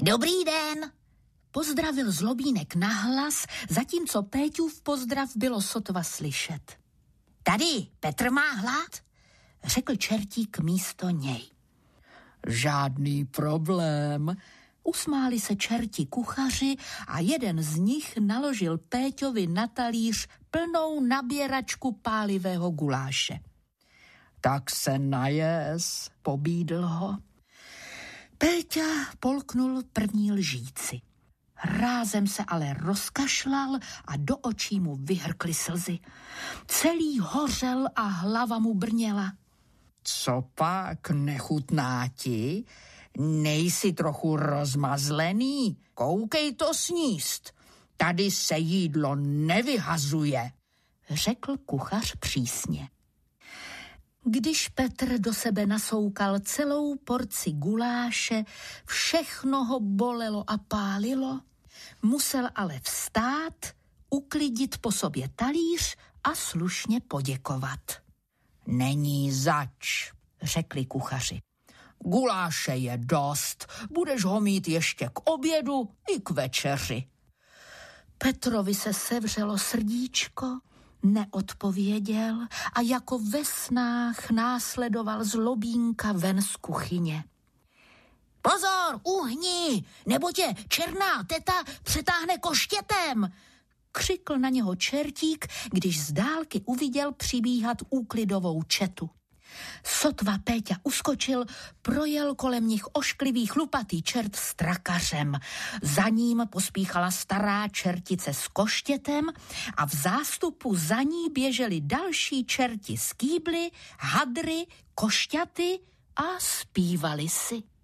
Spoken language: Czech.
Dobrý den, pozdravil Zlobínek nahlas, zatímco Péťův pozdrav bylo sotva slyšet. Tady Petr má hlad, řekl čertík místo něj. Žádný problém, usmáli se čerti kuchaři a jeden z nich naložil Péťovi na talíř plnou naběračku pálivého guláše. Tak se najes, pobídl ho. Péťa polknul první lžíci. Rázem se ale rozkašlal a do očí mu vyhrkly slzy. Celý hořel a hlava mu brněla. Co pak, nechutná ti? Nejsi trochu rozmazlený? Koukej to sníst. Tady se jídlo nevyhazuje, řekl kuchař přísně. Když Petr do sebe nasoukal celou porci guláše, všechno ho bolelo a pálilo, musel ale vstát, uklidit po sobě talíř a slušně poděkovat. Není zač, řekli kuchaři. Guláše je dost, budeš ho mít ještě k obědu i k večeři. Petrovi se sevřelo srdíčko, neodpověděl a jako ve snách následoval Zlobínka ven z kuchyně. Pozor, uhni, nebo tě černá teta přetáhne koštětem, křikl na něho čertík, když z dálky uviděl přibíhat úklidovou četu. Sotva Péťa uskočil, projel kolem nich ošklivý chlupatý čert s trakařem. Za ním pospíchala stará čertice s koštětem a v zástupu za ní běželi další čerti s kýbly, hadry, košťaty a zpívali si.